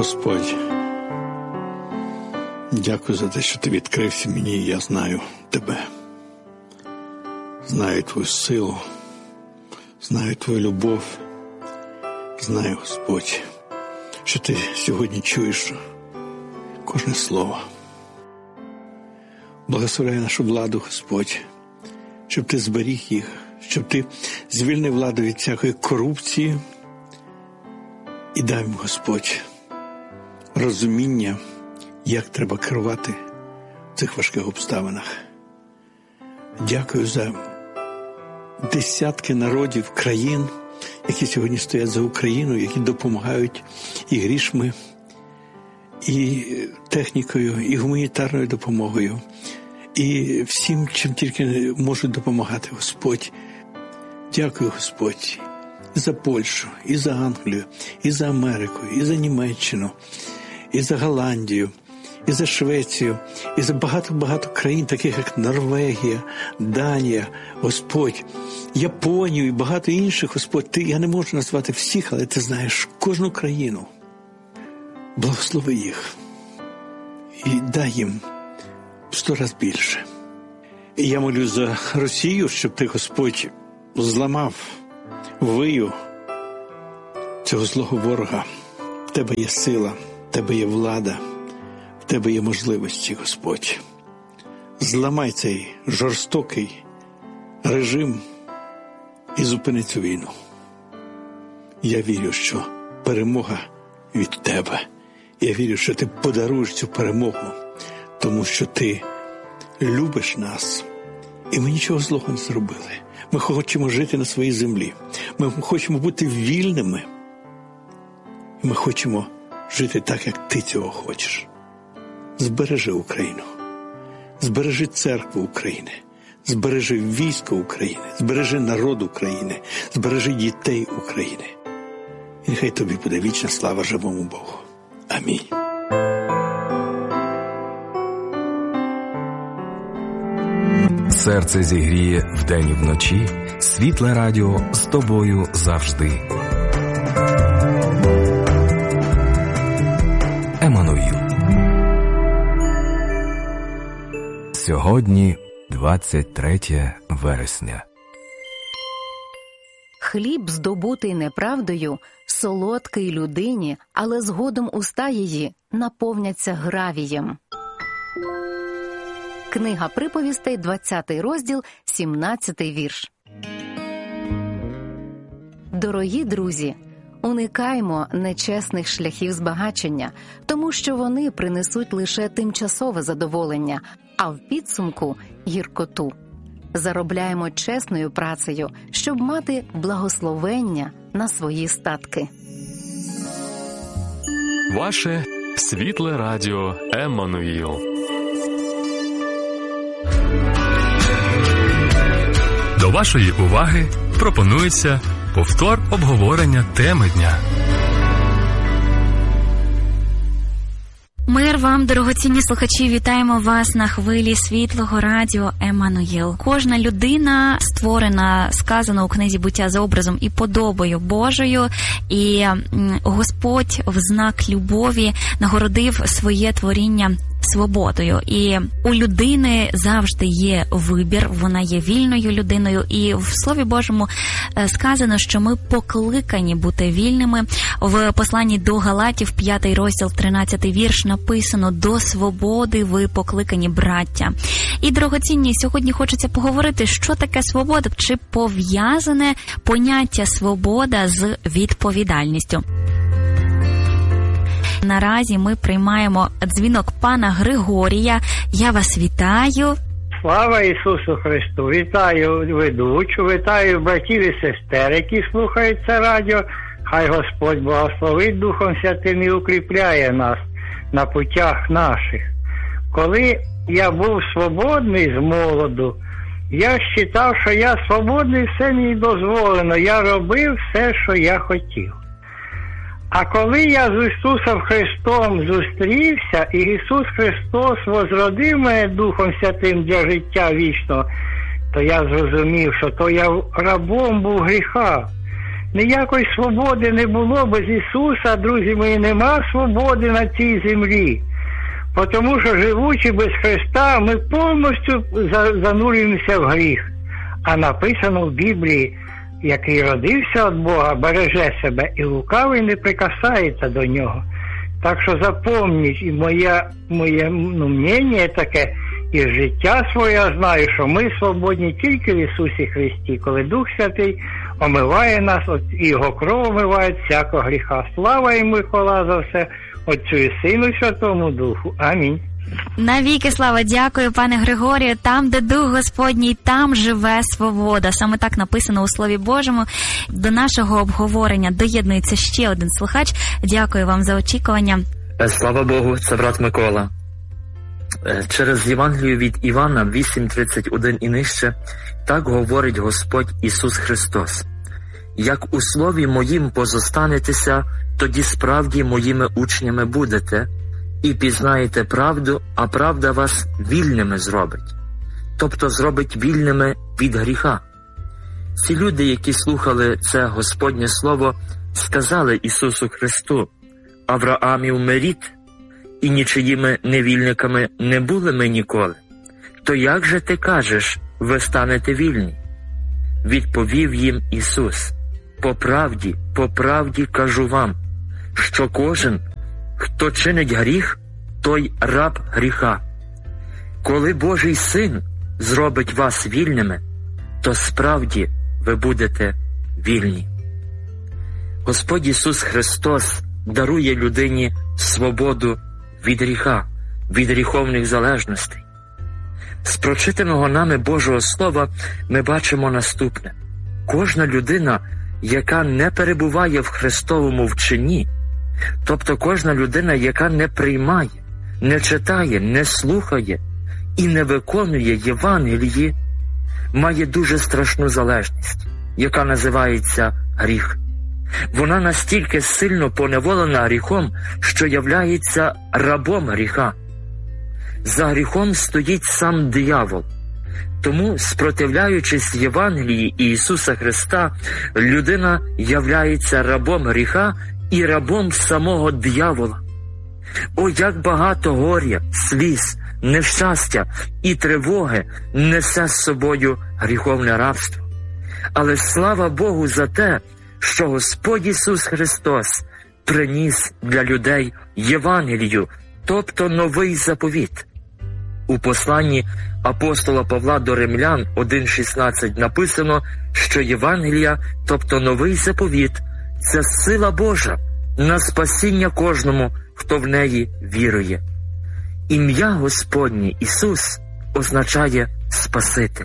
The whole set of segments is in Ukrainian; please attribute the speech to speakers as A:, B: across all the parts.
A: Господь, дякую за те, що Ти відкрився мені, і я знаю Тебе. Знаю Твою силу, знаю Твою любов, знаю, Господь, що Ти сьогодні чуєш кожне слово. Благословляй нашу владу, Господь, щоб Ти зберіг їх, щоб Ти звільнив владу від всякої корупції і дай їм, Господь, розуміння, як треба керувати в цих важких обставинах. Дякую за десятки народів, країн, які сьогодні стоять за Україну, які допомагають і грішми, і технікою, і гуманітарною допомогою, і всім, чим тільки можуть допомагати, Господь. Дякую, Господь, і за Польщу, і за Англію, і за Америку, і за Німеччину, і за Голландію, і за Швецію, і за багато-багато країн, таких як Норвегія, Данія, Господь, Японію і багато інших, Господь. Я не можу назвати всіх, але Ти знаєш кожну країну. Благослови їх і дай їм 100 разів більше. І я молю за Росію, щоб Ти, Господь, зламав вию цього злого ворога. В Тебе є сила, в Тебе є влада, в Тебе є можливості, Господь. Зламай цей жорстокий режим і зупини цю війну. Я вірю, що перемога від Тебе. Я вірю, що Ти подаруєш цю перемогу, тому що Ти любиш нас, і ми нічого злого не зробили. Ми хочемо жити на своїй землі. Ми хочемо бути вільними. І ми хочемо жити так, як Ти цього хочеш. Збережи Україну. Збережи церкву України. Збережи військо України. Збережи народ України. Збережи дітей України. І нехай Тобі буде вічна слава живому Богу. Амінь.
B: Серце зігріє вдень і вночі, світле радіо з тобою завжди. Еммануїл. Сьогодні 23 вересня.
C: Хліб, здобутий неправдою, солодкий людині, але згодом уста її наповняться гравієм. Книга приповістей, 20 розділ, 17 вірш. Дорогі друзі, уникаймо нечесних шляхів збагачення, тому що вони принесуть лише тимчасове задоволення, а в підсумку – гіркоту. Заробляємо чесною працею, щоб мати благословення на свої статки.
D: Ваше світле радіо Еммануїл. До вашої уваги пропонується повтор обговорення теми дня.
E: Мир вам, дорогоцінні слухачі, вітаємо вас на хвилі світлого радіо Еммануїл. Кожна людина створена, сказано у книзі «Буття» за образом і подобою Божою, і Господь в знак любові нагородив своє творіння свободою. І у людини завжди є вибір, вона є вільною людиною. І в Слові Божому сказано, що ми покликані бути вільними. В посланні до Галатів, 5 розділ, 13 вірш, написано: «До свободи ви покликані, браття». І, дорогоцінні, сьогодні хочеться поговорити, що таке свобода, чи пов'язане поняття свобода з відповідальністю. Наразі ми приймаємо дзвінок пана Григорія. Я вас вітаю.
F: Слава Ісусу Христу! Вітаю ведучу, вітаю братів і сестер, які слухають це радіо. Хай Господь благословить Духом Святим і укріпляє нас на путях наших. Коли я був свободний з молоду, я вважав, що я свободний, все мені дозволено. Я робив все, що я хотів. А коли я з Ісусом Христом зустрівся, і Ісус Христос возродив мене Духом Святим для життя вічного, то я зрозумів, що то я рабом був гріха. Ніякої свободи не було без Ісуса, друзі мої, нема свободи на цій землі. Тому що, живучи без Христа, ми повністю занурюємося в гріх. А написано в Біблії, який родився від Бога, береже себе, і лукавий не прикасається до нього. Так що запомніть, і моє мнення таке, і життя своє знаю, що ми свободні тільки в Ісусі Христі, коли Дух Святий омиває нас, і Його кров омиває всякого гріха. Слава йому і хвала за все, Отцю і Сину і Святому Духу. Амінь.
E: Навіки слава, дякую, пане Григорію. Там, де Дух Господній, там живе свобода. Саме так написано у Слові Божому. До нашого обговорення доєднується ще один слухач. Дякую вам за очікування.
G: Слава Богу, це брат Микола. Через Євангелію від Івана 8:31 і нижче так говорить Господь Ісус Христос. Як у слові моїм позостанетеся, тоді справді моїми учнями будете, і пізнаєте правду, а правда вас вільними зробить. Тобто зробить вільними від гріха. Ці люди, які слухали це Господнє Слово, сказали Ісусу Христу: «Авраамів ми рід, і нічиїми невільниками не були ми ніколи. То як же ти кажеш, ви станете вільні?» Відповів їм Ісус: по правді кажу вам, що кожен, хто чинить гріх, той раб гріха. Коли Божий Син зробить вас вільними, то справді ви будете вільні. Господь Ісус Христос дарує людині свободу від гріха, від гріховних залежностей. З прочитаного нами Божого Слова ми бачимо наступне. Кожна людина, яка не перебуває в Христовому вченні, тобто кожна людина, яка не приймає, не читає, не слухає і не виконує Євангелії, має дуже страшну залежність, яка називається гріх. Вона настільки сильно поневолена гріхом, що являється рабом гріха. За гріхом стоїть сам диявол. Тому, спротивляючись Євангелії Ісуса Христа, людина являється рабом гріха і рабом самого диявола. О, як багато горя, сліз, нещастя і тривоги несе з собою гріховне рабство. Але слава Богу за те, що Господь Ісус Христос приніс для людей Євангелію, тобто новий заповіт. У посланні апостола Павла до Римлян 1:16 написано, що Євангелія, тобто новий заповіт, це сила Божа на спасіння кожному, хто в неї вірує. Ім'я Господнє Ісус означає Спаситель.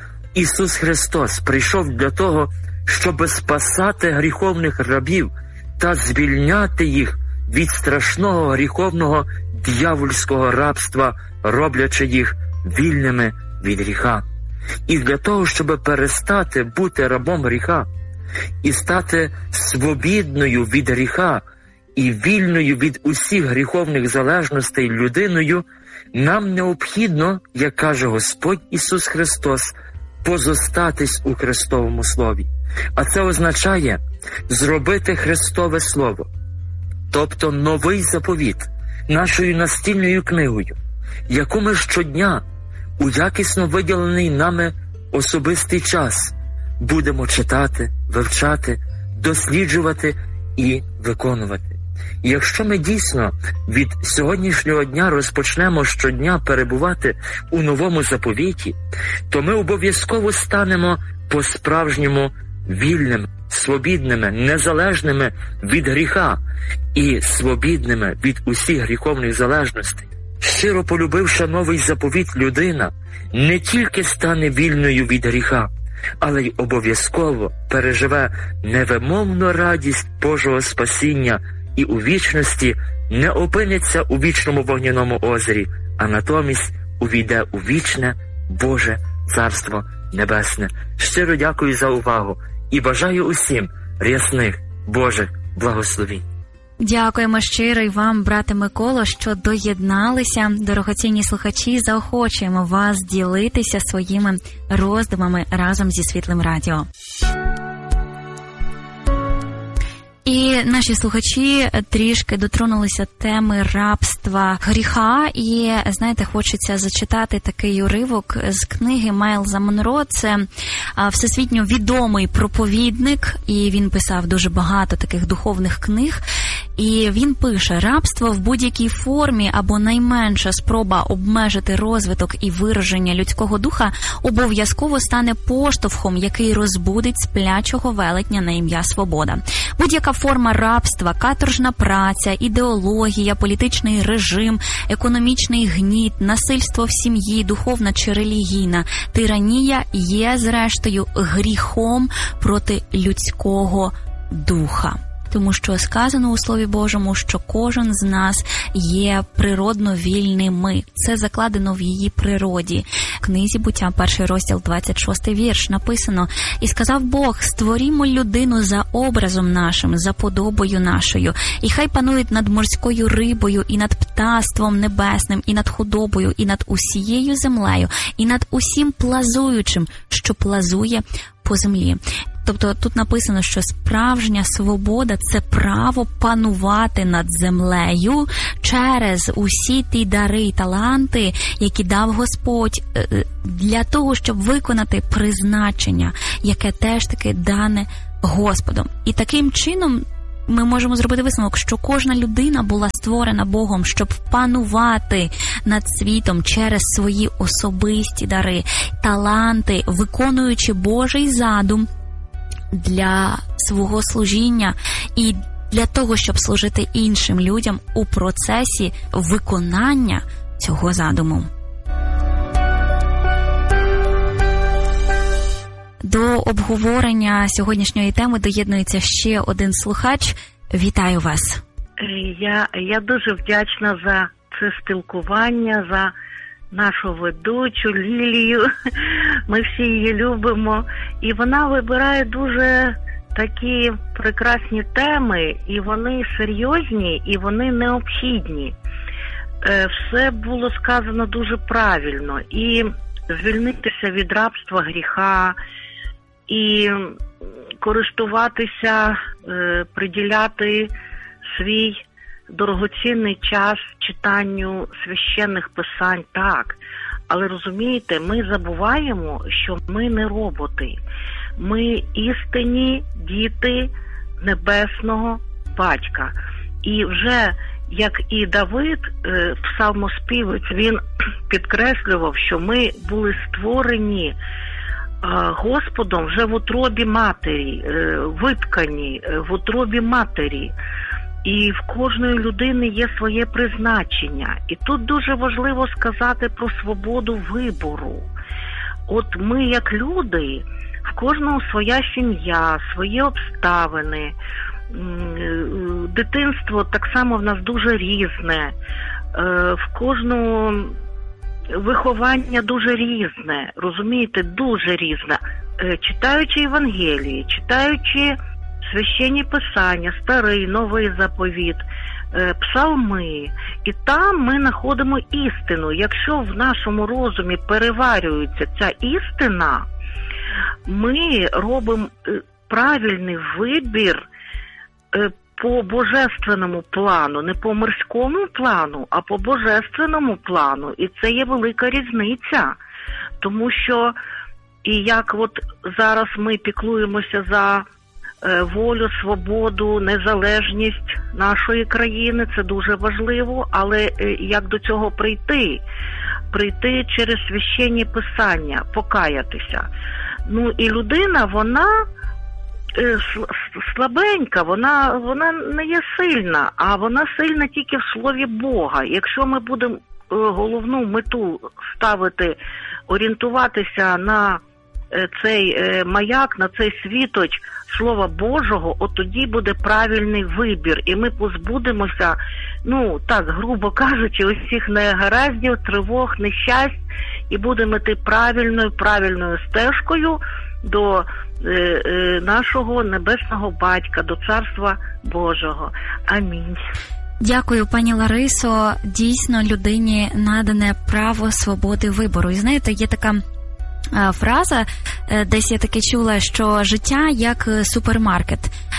G: Ісус Христос прийшов для того, щоб спасати гріховних рабів та звільняти їх від страшного гріховного диявольського рабства, роблячи їх вільними від гріха. І для того, щоб перестати бути рабом гріха і стати свобідною від гріха і вільною від усіх гріховних залежностей людиною, нам необхідно, як каже Господь Ісус Христос, позостатись у Христовому Слові. А це означає зробити Христове Слово, тобто новий заповіт, нашою настільною книгою, яку ми щодня у якісно виділений нами особистий час будемо читати, вивчати, досліджувати і виконувати. І якщо ми дійсно від сьогоднішнього дня розпочнемо щодня перебувати у новому заповіті, то ми обов'язково станемо по-справжньому вільними, свобідними, незалежними від гріха і свобідними від усіх гріховних залежностей. Щиро полюбивши новий заповіт, людина не тільки стане вільною від гріха, але й обов'язково переживе невимовну радість Божого спасіння і у вічності не опиниться у вічному вогняному озері, а натомість увійде у вічне Боже Царство Небесне. Щиро дякую за увагу і бажаю усім рясних Божих благословінь.
E: Дякуємо щиро і вам, брате Миколо, що доєдналися. Дорогоцінні слухачі, заохочуємо вас ділитися своїми роздумами разом зі Світлим Радіо. І наші слухачі трішки дотронулися теми рабства, гріха. І, знаєте, хочеться зачитати такий уривок з книги Майлза Монро. Це всесвітньо відомий проповідник, і він писав дуже багато таких духовних книг. І він пише: рабство в будь-якій формі або найменша спроба обмежити розвиток і вираження людського духа обов'язково стане поштовхом, який розбудить сплячого велетня на ім'я свобода. Будь-яка форма рабства, каторжна праця, ідеологія, політичний режим, економічний гніт, насильство в сім'ї, духовна чи релігійна тиранія є, зрештою, гріхом проти людського духа. Тому що сказано у Слові Божому, що кожен з нас є природно вільними. Це закладено в її природі. В книзі «Буття», 1 розділ, 26 вірш, написано: «І сказав Бог, створімо людину за образом нашим, за подобою нашою, і хай панують над морською рибою, і над птаством небесним, і над худобою, і над усією землею, і над усім плазуючим, що плазує по землі». Тобто тут написано, що справжня свобода – це право панувати над землею через усі ті дари і таланти, які дав Господь для того, щоб виконати призначення, яке теж таки дане Господом. І таким чином ми можемо зробити висновок, що кожна людина була створена Богом, щоб панувати над світом через свої особисті дари, таланти, виконуючи Божий задум для свого служіння і для того, щоб служити іншим людям у процесі виконання цього задуму. До обговорення сьогоднішньої теми доєднується ще один слухач. Вітаю вас.
H: Я дуже вдячна за це спілкування, за нашу ведучу Лілію. Ми всі її любимо. І вона вибирає дуже такі прекрасні теми, і вони серйозні, і вони необхідні. Все було сказано дуже правильно. І звільнитися від рабства гріха, і користуватися, приділяти свій дорогоцінний час читанню священних писань, так. Але розумієте, ми забуваємо, що ми не роботи. Ми істинні діти Небесного Батька. І вже, як і Давид, псалмоспівець, він підкреслював, що ми були створені Господом вже в утробі матері, виткані в утробі матері. І в кожної людини є своє призначення. І тут дуже важливо сказати про свободу вибору. От ми, як люди, в кожного своя сім'я, свої обставини. Дитинство так само в нас дуже різне. В кожного виховання дуже різне. Розумієте, дуже різне. Читаючи Євангелії, читаючи священні писання, старий, новий заповіт, псалми. І там ми знаходимо істину. Якщо в нашому розумі переварюється ця істина, ми робимо правильний вибір по божественному плану, не по мирському плану, а по божественному плану. І це є велика різниця. Тому що, і як от зараз ми піклуємося за волю, свободу, незалежність нашої країни, це дуже важливо, але як до цього прийти? Прийти через священні писання, покаятися. Ну і людина, вона слабенька, вона не є сильна, а вона сильна тільки в Слові Бога. Якщо ми будемо головну мету ставити, орієнтуватися на цей маяк, на цей світоч Слова Божого, от тоді буде правильний вибір. І ми позбудемося, ну, так, грубо кажучи, усіх негараздів, тривог, нещасть, і будемо йти правильною стежкою до нашого Небесного Батька, до Царства Божого. Амінь.
E: Дякую, пані Ларисо. Дійсно, людині надане право свободи вибору. І знаєте, є така фраза, десь я таки чула, що життя як супермаркет.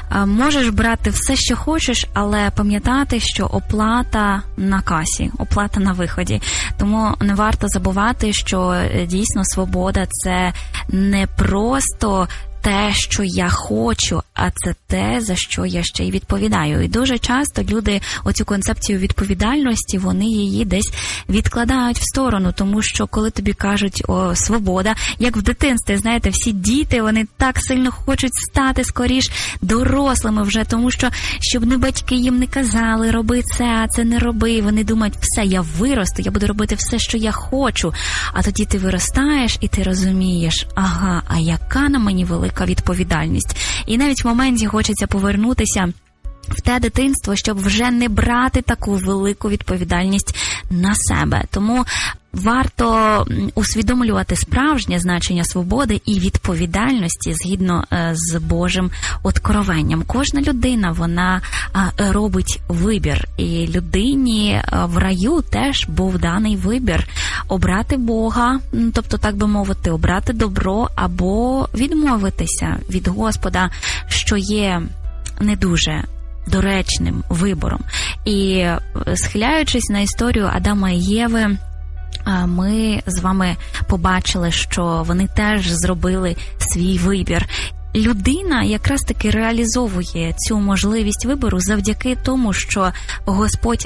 E: можеш брати все, що хочеш, але пам'ятати, що оплата на касі, оплата на виході. Тому не варто забувати, що дійсно свобода – це не просто те, що я хочу, а це те, за що я ще й відповідаю. І дуже часто люди оцю концепцію відповідальності, вони її десь відкладають в сторону, тому що коли тобі кажуть «О, свобода», як в дитинстві, знаєте, всі діти, вони так сильно хочуть стати скоріш дорослими вже, тому що, щоб не батьки їм не казали «роби це, а це не роби», вони думають «все, я виросту, я буду робити все, що я хочу». А тоді ти виростаєш і ти розумієш, ага, а яка на мені велика відповідальність. І навіть в моменті хочеться повернутися в те дитинство, щоб вже не брати таку велику відповідальність на себе. Тому варто усвідомлювати справжнє значення свободи і відповідальності згідно з Божим откровенням. Кожна людина, вона робить вибір. І людині в раю теж був даний вибір обрати Бога, тобто, так би мовити, обрати добро або відмовитися від Господа, що є не дуже доречним вибором. І схиляючись на історію Адама і Єви, ми з вами побачили, що вони теж зробили свій вибір. Людина якраз таки реалізовує цю можливість вибору завдяки тому, що Господь